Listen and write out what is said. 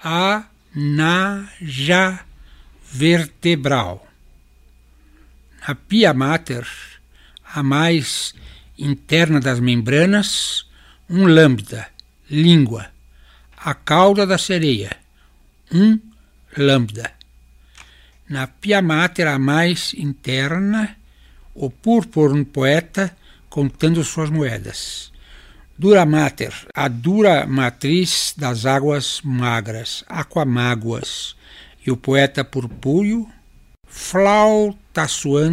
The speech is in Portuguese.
a naja vertebral. Na pia mater, a mais interna das membranas, um lambda, língua. A cauda da sereia, um lambda. Na pia mater, a mais interna, o purpurno poeta contando suas moedas. Dura mater, a dura matriz das águas magras, aquamáguas. E o poeta purpúreo, flauta suando